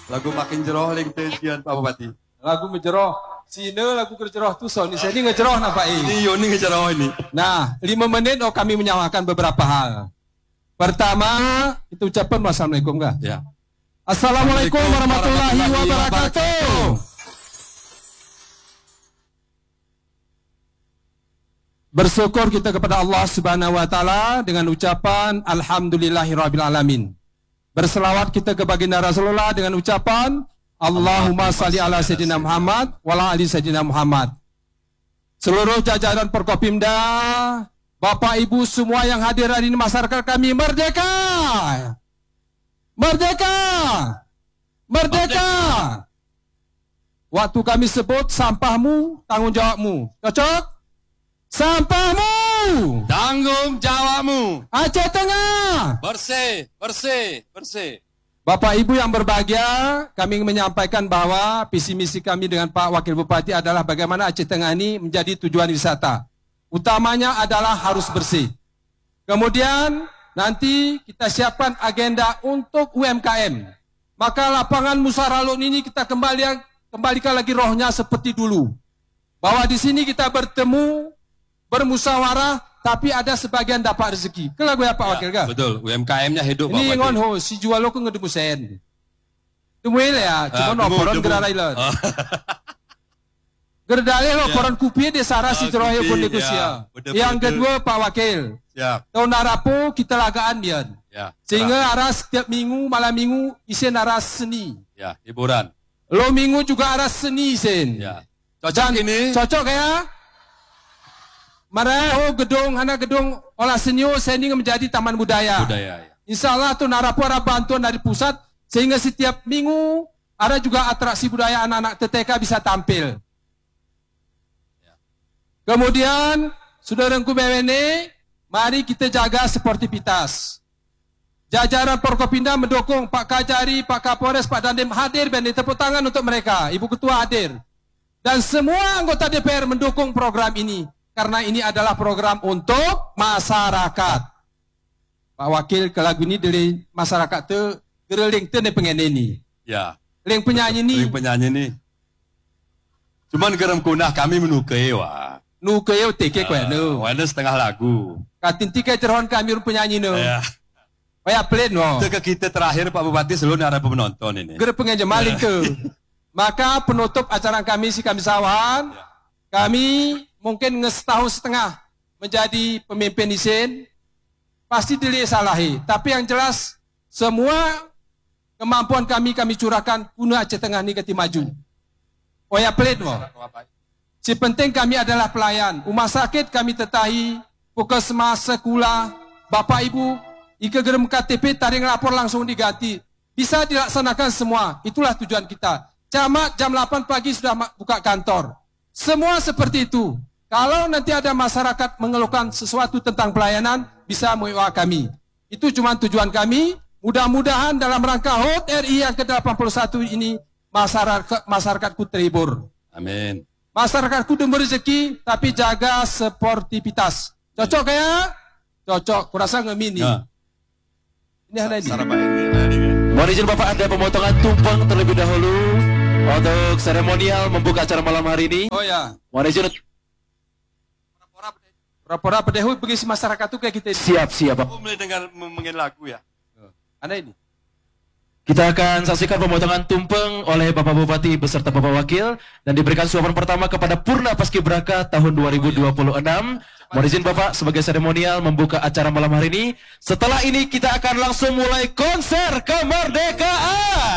Lagu makin jeroh ling tensian Pak Bupati. Lagu menjeroh. Sini lagu kerjeroh tuh Sony. Saya ini ngejeroh nampak ini. Ini Yoni ngejeroh ini. Nah, 5 menit kami menyawakan beberapa hal. Pertama, itu ucapan wassalamualaikum kah? Ya. Assalamualaikum warahmatullahi wabarakatuh. Bersyukur kita kepada Allah Subhanahu wa taala dengan ucapan alhamdulillahirabbil alamin. Berselawat kita ke baginda Rasulullah dengan ucapan Allahumma salli ala sayyidina Muhammad wa ala ali sayyidina Muhammad. Seluruh jajaran Forkopimda, Bapak Ibu semua yang hadir hari ini, masyarakat kami merdeka. Merdeka. Merdeka. Waktu kami sebut sampahmu tanggung jawabmu. Cocok? Sampahmu Tanggung jawabmu. Aceh Tengah. Bersih, bersih, bersih. Bapak Ibu yang berbahagia, kami ingin menyampaikan bahwa visi misi kami dengan Pak Wakil Bupati adalah bagaimana Aceh Tengah ini menjadi tujuan wisata. Utamanya adalah harus bersih. Kemudian nanti kita siapkan agenda untuk UMKM. Maka lapangan Musaralun ini kita kembalikan lagi rohnya seperti dulu. Bahwa di sini kita bertemu, bermusyawarah, tapi ada sebagian dapat rezeki. Kelagu ya Pak Wakil kah? Betul, UMKM-nya hidup Pak Ini Bupati. ngon ho, si jual lo ke ngedemu sen. Temuil ya, cuma noporan gerai lan. Gerdale loporan kupi di Sarah si cerohe pun negosia. Yang kedua Pak Wakil. Siap. Tahun narapo kita lagaan biar. Ya. Sehingga aras setiap minggu, malam minggu isi aras seni. Ya, hiburan. Lo minggu juga aras seni sen. Ya. Cocok ini. Cocok ya? Marah gedung, anak gedung olah senio sending menjadi taman budaya. Budaya ya. Insya Allah tuh narapo ada bantuan dari pusat sehingga setiap minggu ada juga atraksi budaya anak-anak TTK bisa tampil. Kemudian saudaraku BWN, mari kita jaga sportivitas. Jajaran Forkopimda mendukung Pak Kajari, Pak Kapolres, Pak Dandim hadir dan tepuk tangan untuk mereka. Ibu Ketua hadir. Dan semua anggota DPR mendukung program ini. Karena ini adalah program untuk masyarakat. Pak Wakil, ke lagu ini dari masyarakat itu gereling itu pengen ini. Ya. Leng penyanyi ini. Leng penyanyi ini. Cuman gerem kunah kami menukai wah. Nukeo teke kue nu. Wah, setengah lagu. Katinti ke cerohan kami penyanyi nu. Ya. Kayak plan no. Itu ke kita terakhir Pak Bupati sebelum ada penonton ini. Gerep pengen maling tuh. Maka penutup acara kami si kami sawan. Kami mungkin setahun setengah menjadi pemimpin isin. Pasti dili salahi. Tapi yang jelas semua kemampuan kami curahkan guna Aceh Tengah ini keti maju. Oya pelit mo. Si penting kami adalah pelayan. Rumah sakit kami tetahi, puskesmas, sekolah, Bapak Ibu, ika gerem KTP taring lapor langsung diganti. Bisa dilaksanakan semua. Itulah tujuan kita. Camat jam 8 pagi sudah buka kantor. Semua seperti itu. Kalau nanti ada masyarakat mengeluhkan sesuatu tentang pelayanan, bisa mengiwa kami. Itu cuma tujuan kami. Mudah-mudahan dalam rangka HUT RI yang ke-81 ini, masyarakatku terhibur. Amin. Masyarakatku demi rezeki, tapi jaga sportivitas. Cocok ya? Cocok. Kurasa ngemini. Ya. Ini ada ini. Mohon izin Bapak, ada pemotongan tumpeng terlebih dahulu untuk seremonial membuka acara malam hari ini. Oh ya. Mohon izin. Pura-pura pedehu bagi masyarakat itu kayak kita. Siap Pak. Aku mulai dengar mengen lagu ya. Ada ini. Kita akan saksikan pemotongan tumpeng oleh Bapak Bupati beserta Bapak Wakil dan diberikan suapan pertama kepada Purna Paskibraka tahun 2026. Mohon izin Bapak sebagai seremonial membuka acara malam hari ini. Setelah ini kita akan langsung mulai konser kemerdekaan.